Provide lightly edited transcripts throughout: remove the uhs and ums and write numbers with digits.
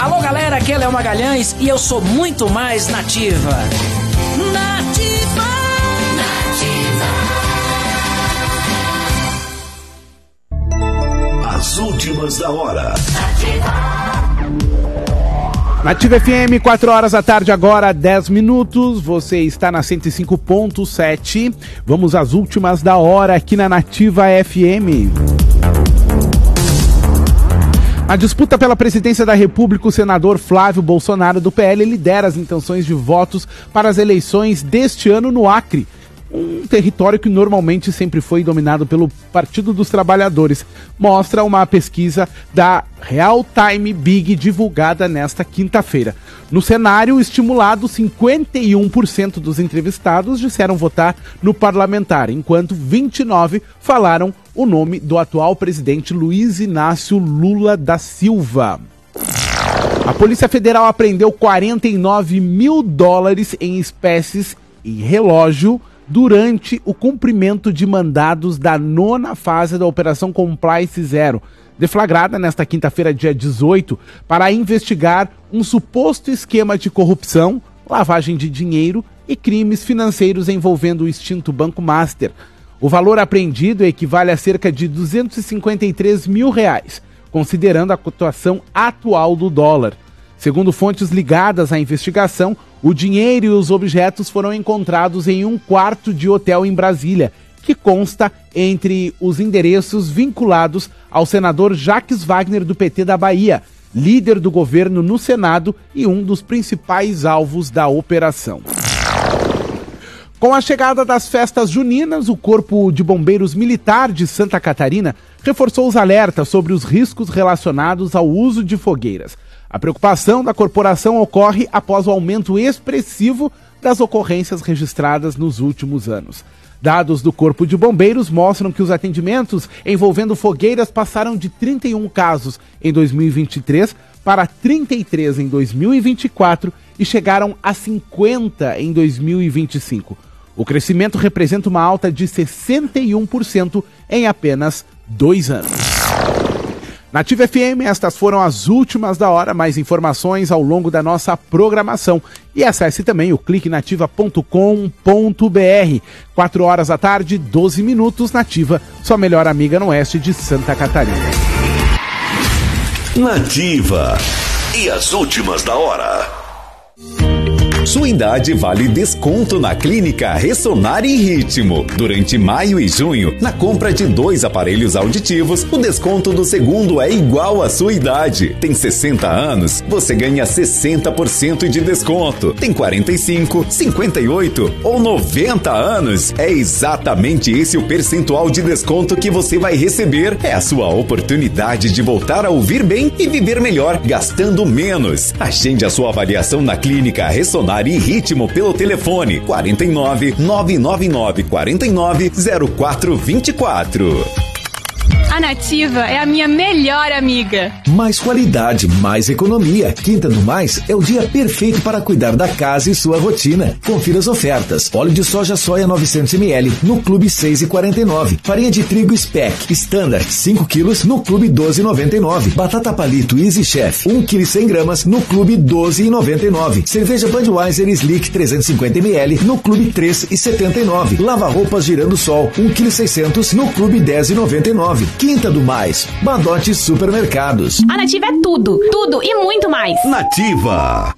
Alô galera, aqui é Léo Magalhães e eu sou muito mais nativa. Nativa. As últimas da hora. Nativa FM, 4 horas da tarde agora, 10 minutos. Você está na 105.7. Vamos às últimas da hora aqui na Nativa FM. A disputa pela presidência da República, o senador Flávio Bolsonaro, do PL, lidera as intenções de votos para as eleições deste ano no Acre, um território que normalmente sempre foi dominado pelo Partido dos Trabalhadores, mostra uma pesquisa da Real Time Big divulgada nesta quinta-feira. No cenário estimulado, 51% dos entrevistados disseram votar no parlamentar, enquanto 29% falaram o nome do atual presidente Luiz Inácio Lula da Silva. A Polícia Federal apreendeu $49 mil em espécies e relógio durante o cumprimento de mandados da 9ª fase da Operação Compliance Zero, deflagrada nesta quinta-feira, dia 18, para investigar um suposto esquema de corrupção, lavagem de dinheiro e crimes financeiros envolvendo o extinto Banco Master. O valor apreendido equivale a cerca de R$253 mil, considerando a cotação atual do dólar. Segundo fontes ligadas à investigação, o dinheiro e os objetos foram encontrados em um quarto de hotel em Brasília, que consta entre os endereços vinculados ao senador Jacques Wagner do PT da Bahia, líder do governo no Senado e um dos principais alvos da operação. Com a chegada das festas juninas, o Corpo de Bombeiros Militar de Santa Catarina reforçou os alertas sobre os riscos relacionados ao uso de fogueiras. A preocupação da corporação ocorre após o aumento expressivo das ocorrências registradas nos últimos anos. Dados do Corpo de Bombeiros mostram que os atendimentos envolvendo fogueiras passaram de 31 casos em 2023 para 33 em 2024 e chegaram a 50 em 2025. O crescimento representa uma alta de 61% em apenas 2 anos. Nativa FM, estas foram as últimas da hora. Mais informações ao longo da nossa programação. E acesse também o cliquenativa.com.br. 4 horas da tarde, 12 minutos, Nativa, sua melhor amiga no oeste de Santa Catarina. Nativa. E as últimas da hora. Sua idade vale desconto na Clínica Ressonar e Ritmo. Durante maio e junho, na compra de 2 aparelhos auditivos, o desconto do segundo é igual à sua idade. Tem 60 anos, você ganha 60% de desconto. Tem 45, 58 ou 90 anos, é exatamente esse o percentual de desconto que você vai receber. É a sua oportunidade de voltar a ouvir bem e viver melhor, gastando menos. Agende a sua avaliação na Clínica Ressonar e Ritmo pelo telefone 49 999 49 0424. A Nativa é a minha melhor amiga. Mais qualidade, mais economia. Quinta do Mais é o dia perfeito para cuidar da casa e sua rotina. Confira as ofertas. Óleo de soja soia 900ml no Clube 6,49. Farinha de trigo Spec Standard 5 kg no Clube 12,99. Batata palito Easy Chef 1 kg 100 gramas no Clube 12,99. Cerveja Budweiser Slick 350ml no Clube 3,79. Lava roupas Girando Sol 1 kg 600 no Clube 10,99. Quinta do Mais, Badote Supermercados. A Nativa é tudo, tudo e muito mais. Nativa.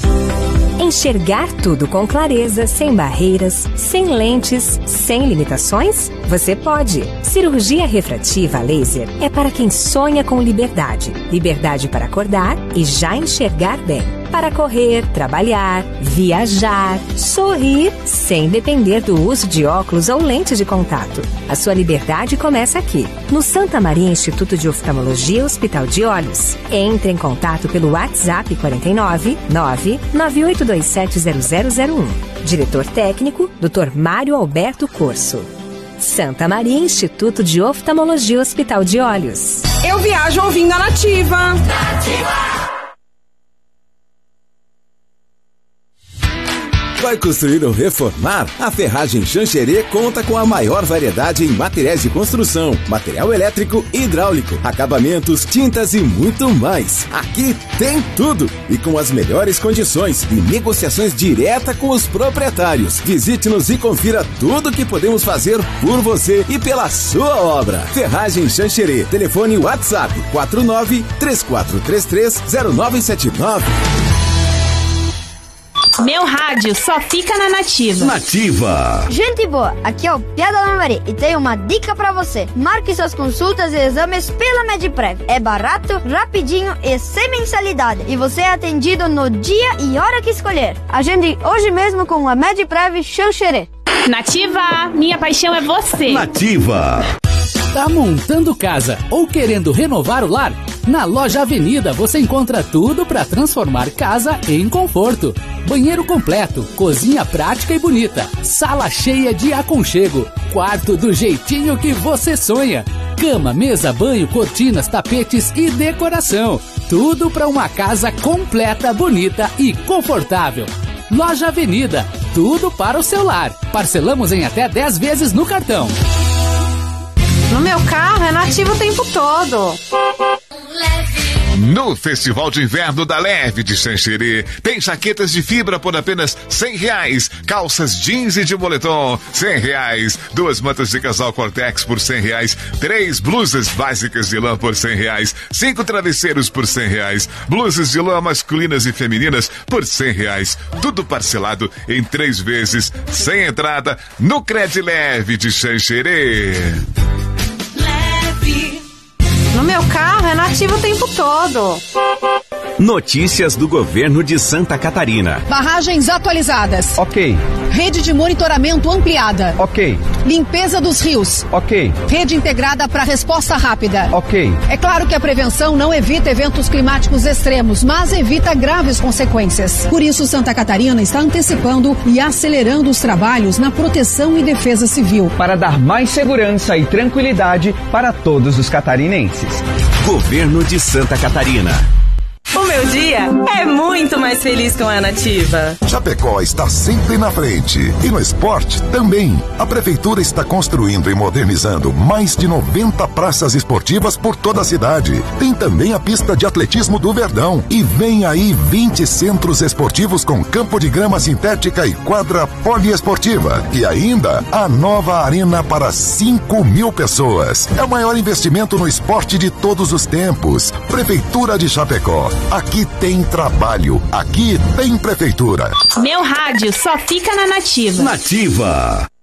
Enxergar tudo com clareza, sem barreiras, sem lentes, sem limitações? Você pode. Cirurgia refrativa laser é para quem sonha com liberdade. Liberdade para acordar e já enxergar bem. Para correr, trabalhar, viajar, sorrir, sem depender do uso de óculos ou lentes de contato. A sua liberdade começa aqui, no Santa Maria Instituto de Oftalmologia Hospital de Olhos. Entre em contato pelo WhatsApp 49 998270001. Diretor técnico, Dr. Mário Alberto Corso. Santa Maria Instituto de Oftalmologia Hospital de Olhos. Eu viajo ouvindo a Nativa. Nativa! Vai construir ou reformar? A Ferragem Xanxerê conta com a maior variedade em materiais de construção, material elétrico e hidráulico, acabamentos, tintas e muito mais. Aqui tem tudo e com as melhores condições e negociações direta com os proprietários. Visite-nos e confira tudo que podemos fazer por você e pela sua obra. Ferragem Xanxerê. Telefone WhatsApp 49-3433-0979. Meu rádio só fica na Nativa. Nativa. Gente boa, aqui é o Piada da Mari e tenho uma dica pra você. Marque suas consultas e exames pela Medprev. É barato, rapidinho e sem mensalidade. E você é atendido no dia e hora que escolher. Agende hoje mesmo com a Medprev Xanxerê. Nativa, minha paixão é você. Nativa. Tá montando casa ou querendo renovar o lar? Na Loja Avenida você encontra tudo para transformar casa em conforto. Banheiro completo, cozinha prática e bonita, sala cheia de aconchego, quarto do jeitinho que você sonha. Cama, mesa, banho, cortinas, tapetes e decoração. Tudo para uma casa completa, bonita e confortável. Loja Avenida, tudo para o seu lar. Parcelamos em até 10 vezes no cartão. No meu carro é Nativa o tempo todo. No Festival de Inverno da Leve de Xanxerê, tem jaquetas de fibra por apenas R$100, calças jeans e de moletom, R$100, 2 mantas de casal Cortex por R$100, 3 blusas básicas de lã por R$100, 5 travesseiros por R$100, blusas de lã masculinas e femininas por R$100, tudo parcelado em 3 vezes, sem entrada, no Cred Leve de Xanxerê. No meu carro é Nativa o tempo todo. Notícias do governo de Santa Catarina. Barragens atualizadas. Ok. Rede de monitoramento ampliada. Ok. Limpeza dos rios. Ok. Rede integrada para resposta rápida. Ok. É claro que a prevenção não evita eventos climáticos extremos, mas evita graves consequências. Por isso, Santa Catarina está antecipando e acelerando os trabalhos na proteção e defesa civil. Para dar mais segurança e tranquilidade para todos os catarinenses. Governo de Santa Catarina. O meu dia é muito mais feliz com a Nativa. Chapecó está sempre na frente. E no esporte também. A Prefeitura está construindo e modernizando mais de 90 praças esportivas por toda a cidade. Tem também a pista de atletismo do Verdão. E vem aí 20 centros esportivos com campo de grama sintética e quadra poliesportiva. E ainda a nova arena para 5.000 pessoas. É o maior investimento no esporte de todos os tempos. Prefeitura de Chapecó. Aqui tem trabalho, aqui tem prefeitura. Meu rádio só fica na Nativa. Nativa.